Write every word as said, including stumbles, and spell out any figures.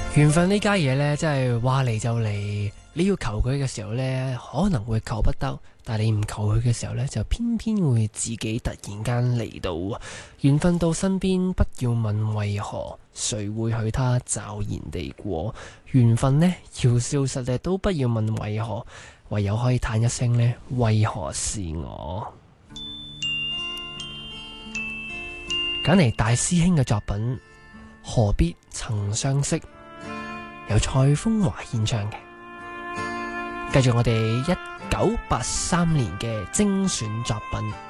緣分呢家嘢呢，真係話嚟就嚟。你要求佢嘅時候呢，可能會求不得，但係你唔求佢嘅時候呢，就偏偏會自己突然間嚟到。緣分到身邊，不要問為何，誰會許他驟然地過？緣分呢，要消失呢，都不要問為何，唯有可以嘆一聲呢，為何是我？揀嚟大師兄嘅作品，何必曾相識，由蔡楓華獻唱嘅。繼續我哋一九八三年嘅精選作品。